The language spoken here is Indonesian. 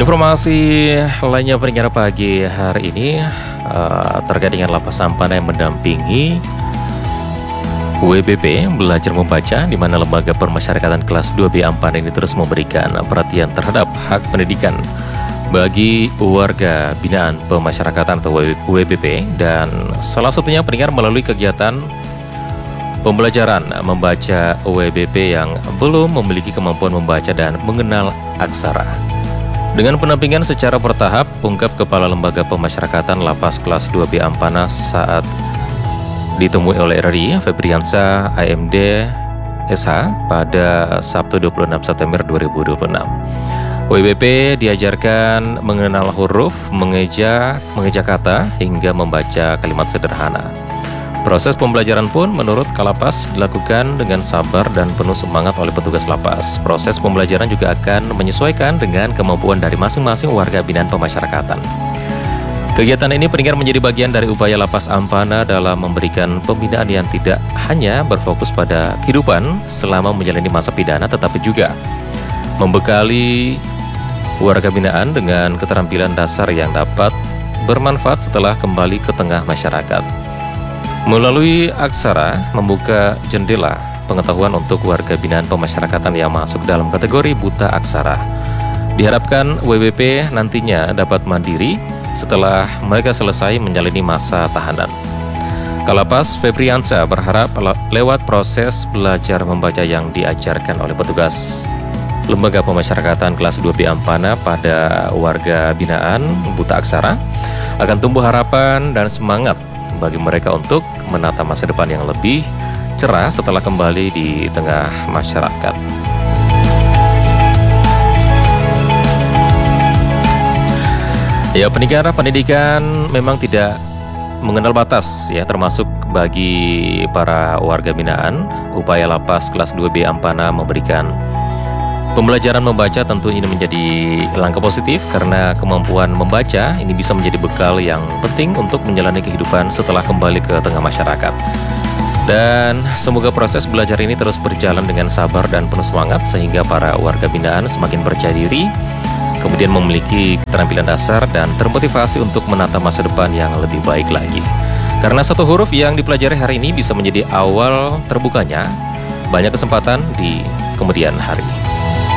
Informasi lainnya pendengar pagi hari ini terkait dengan Lapas Ampana yang mendampingi WBP belajar membaca, di mana lembaga permasyarakatan kelas 2B Ampana ini terus memberikan perhatian terhadap hak pendidikan bagi warga binaan pemasyarakatan atau WBP, dan salah satunya pendengar melalui kegiatan pembelajaran membaca WBP yang belum memiliki kemampuan membaca dan mengenal aksara. Dengan pendampingan secara bertahap, ungkap Kepala Lembaga Pemasyarakatan Lapas Kelas 2B Ampana saat ditemui oleh RRI, Febriansa AMD SH pada Sabtu 26 September 2026. WBP diajarkan mengenal huruf, mengeja kata, hingga membaca kalimat sederhana. Proses pembelajaran pun menurut Kalapas dilakukan dengan sabar dan penuh semangat oleh petugas lapas. Proses pembelajaran juga akan menyesuaikan dengan kemampuan dari masing-masing warga binaan pemasyarakatan. Kegiatan ini pendengar menjadi bagian dari upaya Lapas Ampana dalam memberikan pembinaan yang tidak hanya berfokus pada kehidupan selama menjalani masa pidana, tetapi juga membekali warga binaan dengan keterampilan dasar yang dapat bermanfaat setelah kembali ke tengah masyarakat. Melalui aksara, membuka jendela pengetahuan untuk warga binaan pemasyarakatan yang masuk dalam kategori buta aksara. Diharapkan WBP nantinya dapat mandiri setelah mereka selesai menjalani masa tahanan. Kalapas Febriansa berharap lewat proses belajar membaca yang diajarkan oleh petugas Lembaga Pemasyarakatan Kelas 2B Ampana pada warga binaan buta aksara akan tumbuh harapan dan semangat bagi mereka untuk menata masa depan yang lebih cerah setelah kembali di tengah masyarakat. Ya, pendengar, pendidikan memang tidak mengenal batas ya, termasuk bagi para warga binaan. Upaya Lapas Kelas 2B Ampana memberikan pembelajaran membaca tentu ini menjadi langkah positif, karena kemampuan membaca ini bisa menjadi bekal yang penting untuk menjalani kehidupan setelah kembali ke tengah masyarakat. Dan semoga proses belajar ini terus berjalan dengan sabar dan penuh semangat, sehingga para warga binaan semakin percaya diri, kemudian memiliki keterampilan dasar dan termotivasi untuk menata masa depan yang lebih baik lagi. Karena satu huruf yang dipelajari hari ini bisa menjadi awal terbukanya banyak kesempatan di kemudian hari.